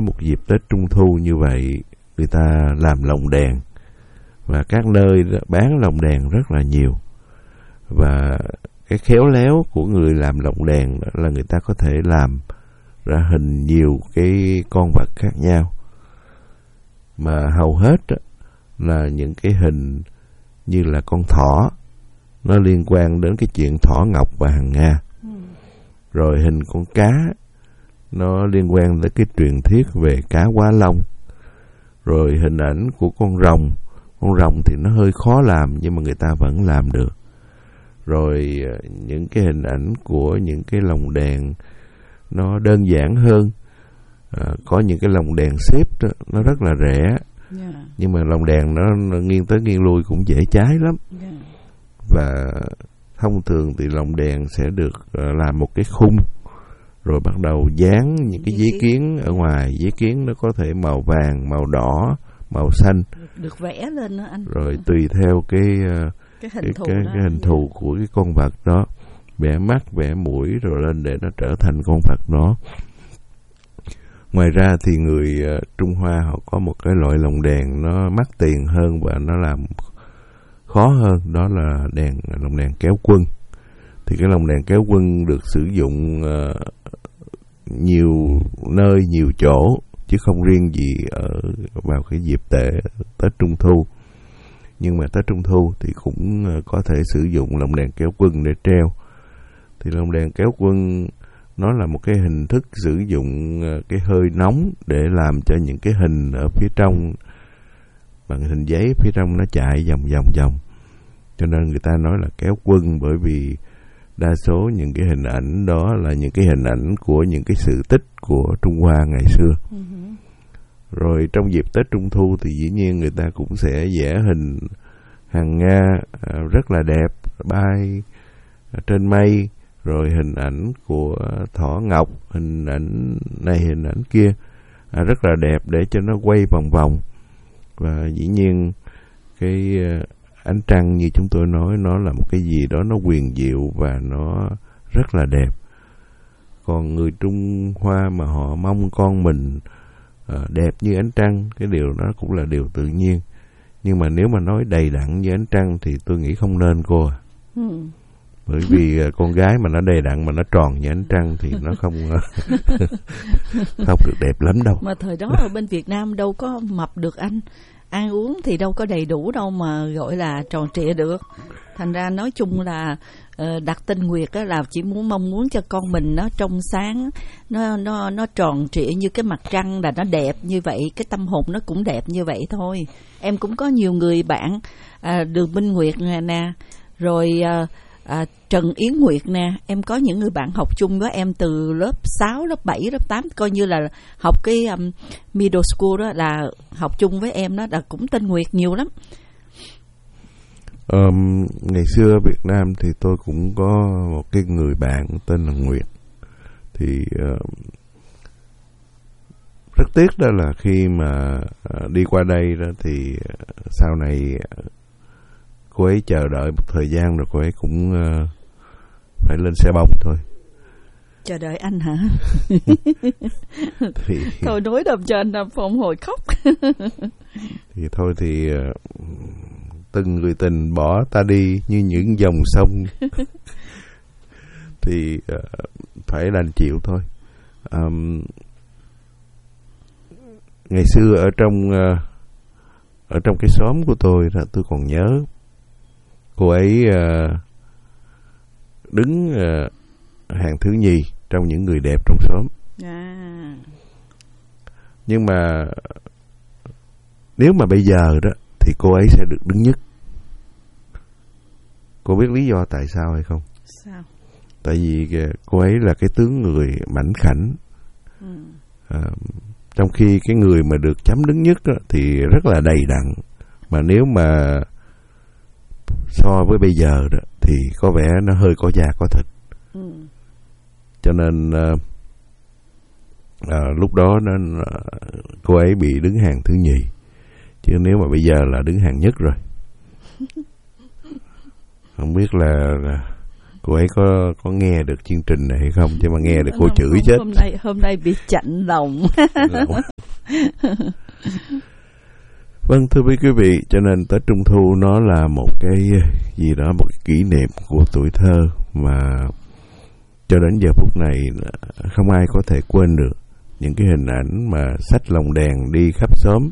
một dịp Tết Trung Thu như vậy, người ta làm lồng đèn, và các nơi bán lồng đèn rất là nhiều. Và cái khéo léo của người làm lồng đèn đó là người ta có thể làm ra hình nhiều cái con vật khác nhau, mà hầu hết là những cái hình như là con thỏ, nó liên quan đến cái chuyện thỏ ngọc và hằng nga. Rồi hình con cá, nó liên quan tới cái truyền thuyết về cá Quá Long. Rồi hình ảnh của con rồng thì nó hơi khó làm nhưng mà người ta vẫn làm được. Rồi những cái hình ảnh của những cái lồng đèn nó đơn giản hơn. Có những cái lồng đèn xếp đó, nó rất là rẻ, nhưng mà lồng đèn nó nghiêng tới nghiêng lui cũng dễ cháy lắm. Và thông thường thì lồng đèn sẽ được làm một cái khung, rồi bắt đầu dán những cái giấy kiến ở ngoài. Giấy kiến nó có thể màu vàng, màu đỏ, màu xanh, được vẽ lên đó anh. Rồi tùy theo cái hình thù của cái con vật đó, vẽ mắt, vẽ mũi rồi lên để nó trở thành con vật đó. Ngoài ra thì người Trung Hoa họ có một cái loại lồng đèn nó mắc tiền hơn và nó làm khó hơn, đó là lồng đèn kéo quân. Thì cái lồng đèn kéo quân được sử dụng nhiều nơi, nhiều chỗ, chứ không riêng gì vào cái dịp Tết Trung Thu. Nhưng mà Tết Trung Thu thì cũng có thể sử dụng lồng đèn kéo quân để treo. Thì lồng đèn kéo quân nó là một cái hình thức sử dụng cái hơi nóng để làm cho những cái hình ở phía trong, bằng hình giấy phía trong nó chạy vòng. Cho nên người ta nói là kéo quân, bởi vì đa số những cái hình ảnh đó là những cái hình ảnh của những cái sự tích của Trung Hoa ngày xưa. Rồi trong dịp Tết Trung Thu thì dĩ nhiên người ta cũng sẽ vẽ hình hằng nga rất là đẹp, bay trên mây, rồi hình ảnh của thỏ ngọc, hình ảnh này hình ảnh kia, rất là đẹp để cho nó quay vòng vòng. Và dĩ nhiên cái ánh trăng như chúng tôi nói, nó là một cái gì đó nó huyền diệu và nó rất là đẹp. Còn người Trung Hoa mà họ mong con mình đẹp như ánh trăng, cái điều đó cũng là điều tự nhiên. Nhưng mà nếu mà nói đầy đặn như ánh trăng thì tôi nghĩ không nên cô à. Bởi vì con gái mà nó đầy đặn mà nó tròn như ánh trăng thì nó không được đẹp lắm đâu. Mà thời đó ở bên Việt Nam đâu có mập được anh, ăn uống thì đâu có đầy đủ đâu mà gọi là tròn trịa được. Thành ra nói chung là đặt tên Nguyệt á là chỉ mong muốn cho con mình nó trong sáng, nó tròn trịa như cái mặt trăng, là nó đẹp như vậy, cái tâm hồn nó cũng đẹp như vậy thôi. Em cũng có nhiều người bạn, Đường Minh Nguyệt nè, rồi Trần Yến Nguyệt nè, em có những người bạn học chung với em từ lớp 6, lớp 7, lớp 8, coi như là học cái middle school đó, là học chung với em đó, là cũng tên Nguyệt nhiều lắm. Ngày xưa ở Việt Nam thì tôi cũng có một cái người bạn tên là Nguyệt. Thì rất tiếc đó là khi mà đi qua đây đó thì sau này cô ấy chờ đợi một thời gian rồi cô ấy cũng phải lên xe bông thôi. Chờ đợi anh hả? Thì thôi nói đầm cho anh Nam Phong hồi khóc. Thì thôi thì từng người tình bỏ ta đi như những dòng sông. Thì phải đành chịu thôi. Ngày xưa ở trong cái xóm của tôi là tôi còn nhớ cô ấy đứng hàng thứ nhì trong những người đẹp trong xóm. Nhưng mà nếu mà bây giờ đó thì cô ấy sẽ được đứng nhất. Cô biết lý do tại sao hay không? Sao? Tại vì cô ấy là cái tướng người mảnh khảnh. Trong khi cái người mà được chấm đứng nhất đó, thì rất là đầy đặn. Mà nếu mà so với bây giờ đó, thì có vẻ nó hơi có da có thịt. Cho nên lúc đó cô ấy bị đứng hàng thứ nhì. Chứ nếu mà bây giờ là đứng hàng nhất rồi. Không biết là cô ấy có nghe được chương trình này hay không, chứ mà nghe được cô chửi chết. Hôm nay bị chạnh lòng. Vâng, thưa quý vị, cho nên Tết Trung Thu nó là một cái gì đó, một cái kỷ niệm của tuổi thơ mà cho đến giờ phút này không ai có thể quên được. Những cái hình ảnh mà xách lồng đèn đi khắp xóm.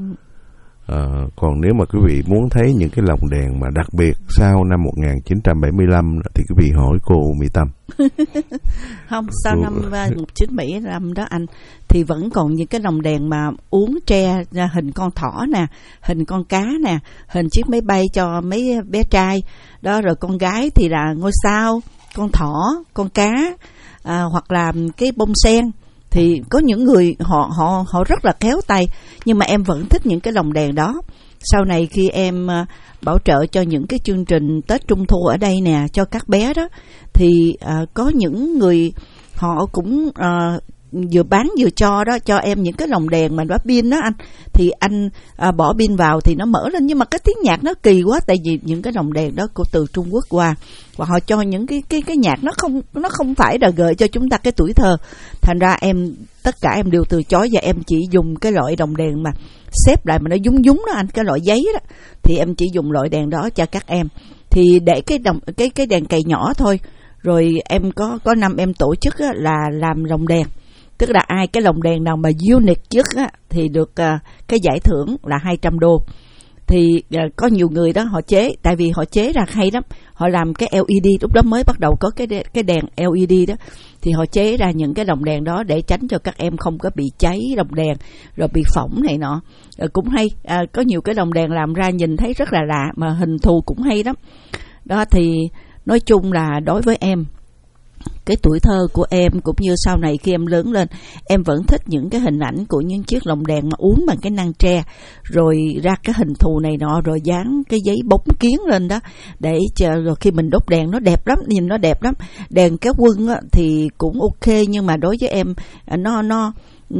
Còn nếu mà quý vị muốn thấy những cái lồng đèn mà đặc biệt sau năm 1975 thì quý vị hỏi cô Mỹ Tâm. Không, sau năm 1975 đó anh, thì vẫn còn những cái lồng đèn mà uốn tre ra hình con thỏ nè, hình con cá nè, hình chiếc máy bay cho mấy bé trai đó, rồi con gái thì là ngôi sao, con thỏ, con cá, hoặc là cái bông sen. Thì có những người họ rất là khéo tay, nhưng mà em vẫn thích những cái lồng đèn đó. Sau này khi em bảo trợ cho những cái chương trình Tết Trung Thu ở đây nè cho các bé đó, thì có những người họ cũng vừa bán vừa cho đó, cho em những cái lồng đèn mà nó pin đó anh, thì anh bỏ pin vào thì nó mở lên, nhưng mà cái tiếng nhạc nó kỳ quá, tại vì những cái lồng đèn đó của từ Trung Quốc qua, và họ cho những cái nhạc nó không phải là gợi cho chúng ta cái tuổi thơ. Thành ra tất cả em đều từ chối, và em chỉ dùng cái loại đồng đèn mà xếp lại mà nó dúng đó anh, cái loại giấy đó, thì em chỉ dùng loại đèn đó cho các em. Thì để cái đèn cầy nhỏ thôi. Rồi em có năm em tổ chức là làm lồng đèn, tức là cái lồng đèn nào mà unique nhất thì được cái giải thưởng là 200 đô. Thì có nhiều người đó họ chế, tại vì họ chế ra hay lắm, họ làm cái LED, lúc đó mới bắt đầu có cái đèn LED đó, thì họ chế ra những cái lồng đèn đó để tránh cho các em không có bị cháy lồng đèn rồi bị phỏng này nọ. Cũng hay, có nhiều cái lồng đèn làm ra nhìn thấy rất là lạ mà hình thù cũng hay lắm đó. Thì nói chung là đối với em, cái tuổi thơ của em cũng như sau này khi em lớn lên, em vẫn thích những cái hình ảnh của những chiếc lồng đèn mà uốn bằng cái nang tre, rồi ra cái hình thù này nọ, rồi dán cái giấy bóng kiến lên đó, để rồi khi mình đốt đèn nó đẹp lắm, nhìn nó đẹp lắm. Đèn kéo quân thì cũng ok, nhưng mà đối với em nó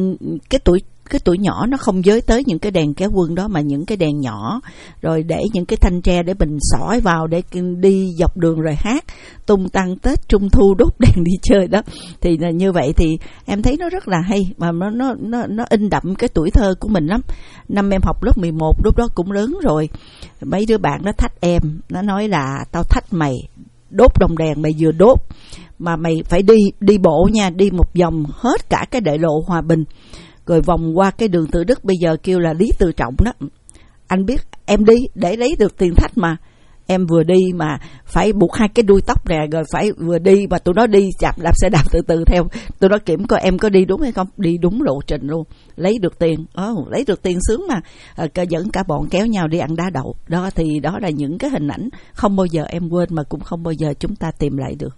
cái tuổi nhỏ nó không giới tới những cái đèn kéo quân đó, mà những cái đèn nhỏ, rồi để những cái thanh tre để mình xỏi vào để đi dọc đường rồi hát tung tăng Tết Trung Thu, đốt đèn đi chơi đó. Thì như vậy thì em thấy nó rất là hay, mà nó in đậm cái tuổi thơ của mình lắm. Năm em học lớp 11, lúc đó cũng lớn rồi, mấy đứa bạn nó thách em, nó nói là tao thách mày đốt đồng đèn, mày vừa đốt mà mày phải đi bộ nha, đi một vòng hết cả cái đại lộ Hòa Bình, rồi vòng qua cái đường Tự Đức, bây giờ kêu là Lý Tự Trọng đó. Anh biết em đi để lấy được tiền thách mà, em vừa đi mà phải buộc hai cái đuôi tóc nè, rồi phải vừa đi mà tụi nó đi đạp xe đạp từ từ theo, tụi nó kiểm coi em có đi đúng hay không, đi đúng lộ trình luôn, lấy được tiền. Lấy được tiền sướng mà. Dẫn cả bọn kéo nhau đi ăn đá đậu đó. Thì đó là những cái hình ảnh không bao giờ em quên, mà cũng không bao giờ chúng ta tìm lại được.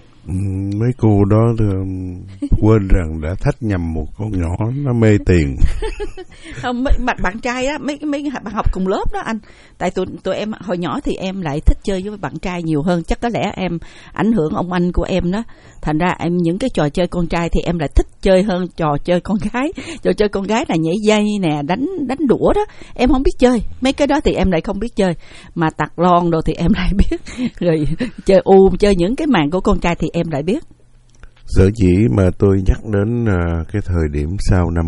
Mấy cô đó quên rằng đã thách nhầm một con nhỏ nó mê tiền. Không, bạn trai á, mấy bạn học cùng lớp đó anh. Tại tụi em hồi nhỏ thì em lại thích chơi với bạn trai nhiều hơn, chắc có lẽ em ảnh hưởng ông anh của em đó. Thành ra em những cái trò chơi con trai thì em lại thích chơi hơn trò chơi con gái. Trò chơi con gái là nhảy dây nè, đánh đũa đó, em không biết chơi. Mấy cái đó thì em lại không biết chơi. Mà tặc lon đồ thì em lại biết. Rồi chơi những cái màn của con trai thì em lại biết. Sở dĩ mà tôi nhắc đến cái thời điểm sau năm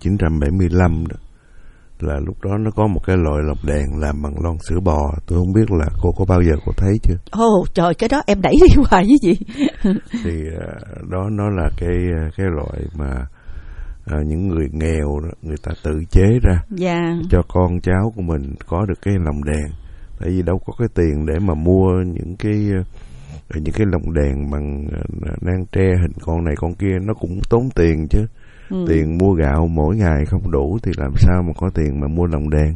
1975 đó, là lúc đó nó có một cái loại lồng đèn làm bằng lon sữa bò. Tôi không biết là cô có bao giờ cô thấy chưa? Trời, cái đó em đẩy đi hoài với gì. Thì đó nó là cái loại mà những người nghèo đó, người ta tự chế ra cho con cháu của mình có được cái lồng đèn. Tại vì đâu có cái tiền để mà mua những cái lồng đèn bằng nang tre hình con này con kia, nó cũng tốn tiền chứ. Tiền mua gạo mỗi ngày không đủ thì làm sao mà có tiền mà mua lồng đèn.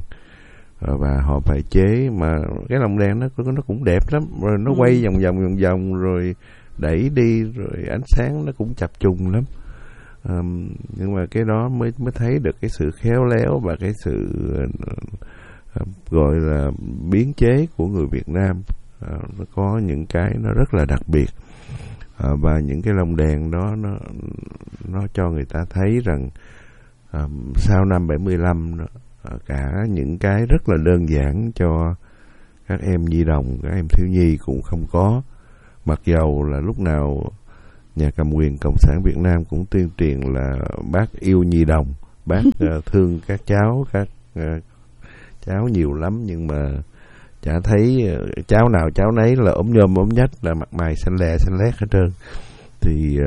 Và họ phải chế, mà cái lồng đèn nó cũng đẹp lắm, rồi nó quay vòng rồi đẩy đi, rồi ánh sáng nó cũng chập trùng lắm. Nhưng mà cái đó mới thấy được cái sự khéo léo và cái sự gọi là biến chế của người Việt Nam. Nó có những cái nó rất là đặc biệt, và những cái lồng đèn đó nó cho người ta thấy rằng sau năm 75 cả những cái rất là đơn giản cho các em nhi đồng, các em thiếu nhi cũng không có, Mặc dầu là lúc nào nhà cầm quyền Cộng sản Việt Nam cũng tuyên truyền là bác yêu nhi đồng, bác thương các cháu, các cháu nhiều lắm, nhưng mà chả thấy cháu nào cháu nấy là ốm nhôm ốm nhách, là mặt mày xanh lét hết trơn. Thì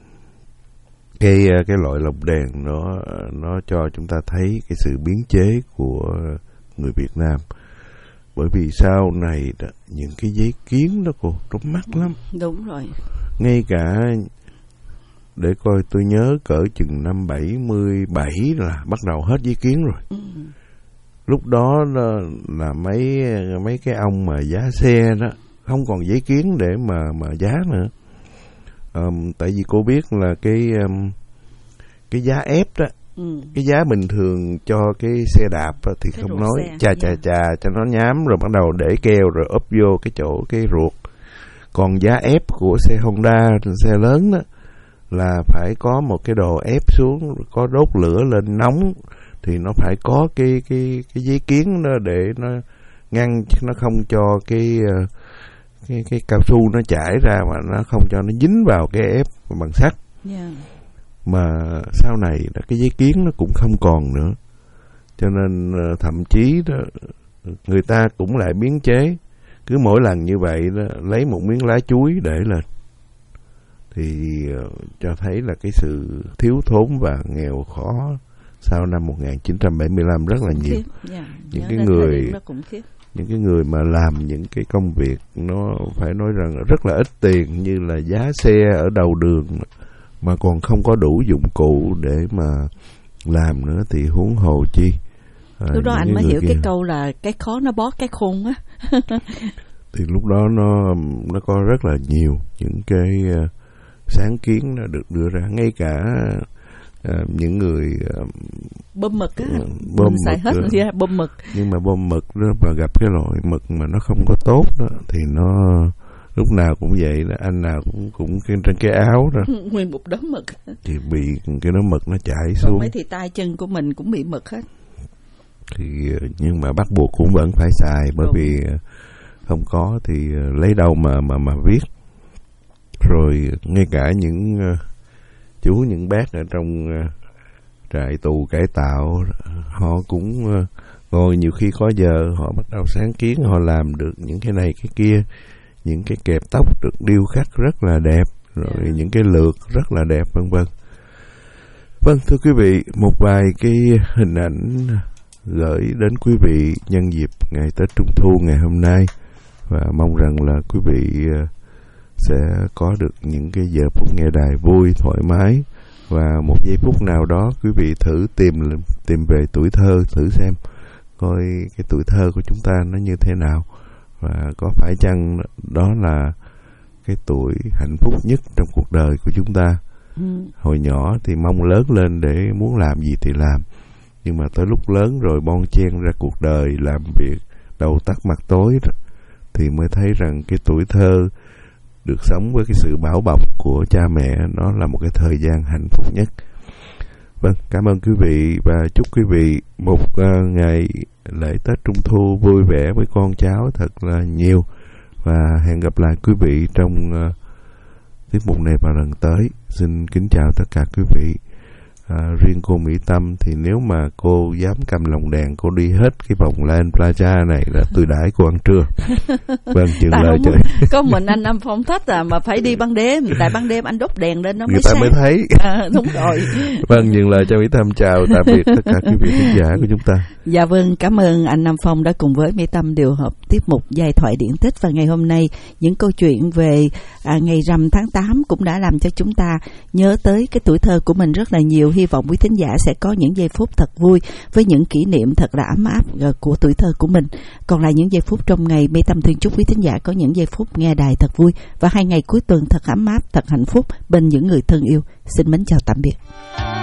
cái loại lồng đèn nó cho chúng ta thấy cái sự biến chế của người Việt Nam. Bởi vì sau này đó, những cái giấy kiến đó cô, nó mắc lắm. Đúng rồi. Ngay cả để coi, tôi nhớ cỡ chừng năm 77 là bắt đầu hết giấy kiến rồi. Lúc đó là mấy cái ông mà giá xe đó không còn giấy kiến để mà giá nữa. Tại vì cô biết là cái giá ép đó, cái giá bình thường cho cái xe đạp thì cái không nói chà cho nó nhám, rồi bắt đầu để keo rồi ốp vô cái chỗ cái ruột. Còn giá ép của xe Honda, xe lớn đó, là phải có một cái đồ ép xuống, có đốt lửa lên nóng, thì nó phải có cái giấy kiến đó để nó ngăn, nó không cho cái cao su nó chảy ra, mà nó không cho nó dính vào cái ép bằng sắt. Mà sau này cái giấy kiến nó cũng không còn nữa, cho nên thậm chí đó, người ta cũng lại biến chế. Cứ mỗi lần như vậy đó, lấy một miếng lá chuối để lên, thì cho thấy là cái sự thiếu thốn và nghèo khó sau năm 1975 rất là nhiều. Những cái người mà làm những cái công việc nó phải nói rằng rất là ít tiền, như là giá xe ở đầu đường mà còn không có đủ dụng cụ để mà làm nữa, thì huống hồ chi. Lúc đó anh mới hiểu cái câu là cái khó nó bó cái khôn á. Thì lúc đó nó có rất là nhiều những cái sáng kiến nó được đưa ra. Ngay cả những người bơm mực á, bơm xài hết ra bơm mực. Nhưng mà bơm mực đó mà gặp cái loại mực mà nó không có tốt đó, thì nó lúc nào cũng vậy đó, anh nào cũng trên cái áo đó nguyên một đống mực thì bị cái đống mực nó chảy xuống. Còn mấy thì tay chân của mình cũng bị mực hết. Thì nhưng mà bắt buộc cũng vẫn phải xài, bởi vì không có thì lấy đâu mà viết. Rồi ngay cả những chú những bác ở trong trại tù cải tạo, họ cũng ngồi nhiều khi có giờ họ bắt đầu sáng kiến, họ làm được những cái này cái kia, những cái kẹp tóc được điêu khắc rất là đẹp, rồi những cái lược rất là đẹp, vân vân. Vâng, thưa quý vị, một vài cái hình ảnh gửi đến quý vị nhân dịp ngày Tết Trung Thu ngày hôm nay, và mong rằng là quý vị sẽ có được những cái giờ phút nghe đài vui, thoải mái, và một giây phút nào đó quý vị thử tìm về tuổi thơ, thử xem coi cái tuổi thơ của chúng ta nó như thế nào, và có phải chăng đó là cái tuổi hạnh phúc nhất trong cuộc đời của chúng ta. Hồi nhỏ thì mong lớn lên để muốn làm gì thì làm, nhưng mà tới lúc lớn rồi bon chen ra cuộc đời, làm việc đầu tắt mặt tối thì mới thấy rằng cái tuổi thơ được sống với cái sự bảo bọc của cha mẹ, nó là một cái thời gian hạnh phúc nhất. Vâng, cảm ơn quý vị và chúc quý vị một ngày lễ Tết Trung Thu vui vẻ với con cháu thật là nhiều, và hẹn gặp lại quý vị trong tiết mục này vào lần tới. Xin kính chào tất cả quý vị. Riêng cô Mỹ Tâm thì nếu mà cô dám cầm lồng đèn, cô đi hết cái vòng Lan Plaza này là tôi đãi cô ăn trưa. Vâng, chừng lời trời. Có mình anh Nam Phong thích mà phải đi ban đêm, tại ban đêm anh đốt đèn lên nó người ta mới thấy. Đúng rồi. Vâng, nhường lời cho Mỹ Tâm chào tạm biệt tất cả quý vị khán giả của chúng ta. Dạ vâng, cảm ơn anh Nam Phong đã cùng với Mỹ Tâm điều hợp tiết mục Giai thoại điển tích, và ngày hôm nay những câu chuyện về ngày rằm tháng 8 cũng đã làm cho chúng ta nhớ tới cái tuổi thơ của mình rất là nhiều. Hy vọng quý thính giả sẽ có những giây phút thật vui với những kỷ niệm thật là ấm áp của tuổi thơ của mình. Còn lại những giây phút trong ngày, Mỹ Tâm thương chúc quý thính giả có những giây phút nghe đài thật vui và 2 ngày cuối tuần thật ấm áp, thật hạnh phúc bên những người thân yêu. Xin mến chào tạm biệt.